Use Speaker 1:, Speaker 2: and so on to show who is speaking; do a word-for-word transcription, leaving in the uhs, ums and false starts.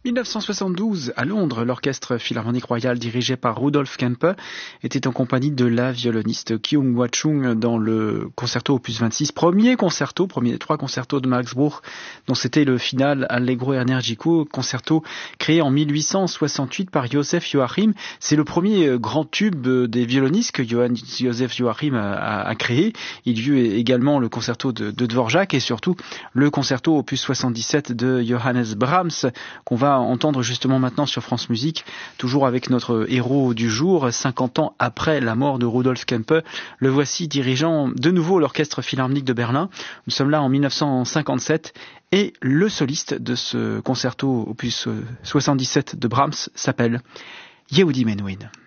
Speaker 1: dix-neuf cent soixante-douze, à Londres, l'Orchestre Philharmonique Royal dirigé par Rudolf Kempe était en compagnie de la violoniste Kyung Hwa-chung dans le concerto opus vingt-six, premier concerto, premier des trois concertos de Max Bruch, dont c'était le final Allegro Energico, concerto créé en mille huit cent soixante-huit par Joseph Joachim. C'est le premier grand tube des violonistes que Johann Joseph Joachim a, a créé. Il y eut également le concerto de, de Dvorak et surtout le concerto opus soixante-dix-sept de Johannes Brahms, qu'on va entendre justement maintenant sur France Musique, toujours avec notre héros du jour, cinquante ans après la mort de Rudolf Kempe. Le voici dirigeant de nouveau l'Orchestre Philharmonique de Berlin. Nous sommes là en dix-neuf cent cinquante-sept et le soliste de ce concerto opus soixante-dix-sept de Brahms s'appelle Yehudi Menuhin.